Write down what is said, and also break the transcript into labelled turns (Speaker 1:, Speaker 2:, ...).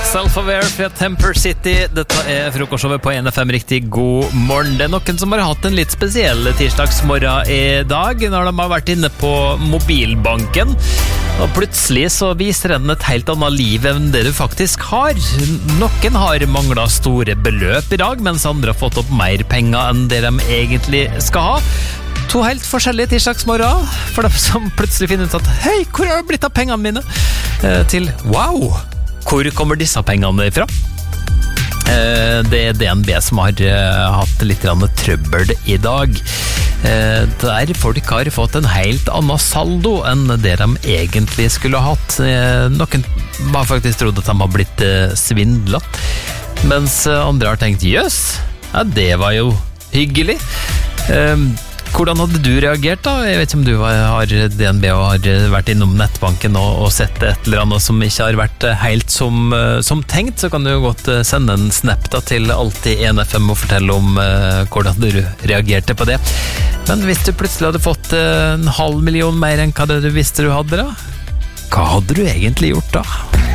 Speaker 1: Self-Aware fra Temper City. Dette frokostshowet på NFM. Riktig god morgen. Det noen som har hatt en litt spesiell tirsdagsmorgen i dag, når de har vært inne på mobilbanken. Og plutselig så viser den et helt annet liv enn det du faktisk har. Noen har manglet store beløp i dag, mens andre har fått opp mer penger enn det de egentlig skal ha. To helt forskjellige tirsdagsmorgen for dem som plutselig finner ut at «Hei, hvor har det blitt av pengene mine?» til «Wow, hvor kommer disse pengene ifra?» Det DNB som har hatt litt trøbbel i dag, der folk har fått en helt annen saldo enn det de egentlig skulle ha hatt. Noen har faktisk trodd at de har blitt svindlet, mens andre har tenkt «Jøss, ja, det var jo hyggelig». Hvordan hadde du reagert da? Jeg vet ikke om du har DNB og har vært innom nettbanken og sett et eller annet som ikke har vært helt som tenkt, så kan du godt sende en snap da til Alltid1FM og fortelle om hvordan du reagerte på det. Men hvis du plutselig hadde fått 500 000 mer enn hva du visste du hadde da, hva hadde du egentlig gjort da?